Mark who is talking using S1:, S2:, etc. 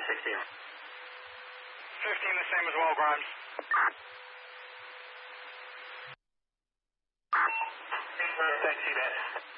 S1: 16.
S2: 15 the same as well, Grimes.
S1: Taxi, man.